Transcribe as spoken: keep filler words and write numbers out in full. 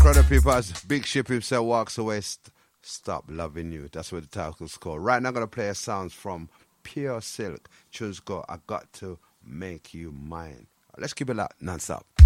Crowd people, as Big Ship himself walks away, st- stop loving you. That's what the title's called. Right now, I'm going to play a sounds from Pure Silk. Tunes go, I got to make you mine. Let's keep it loud, non-stop.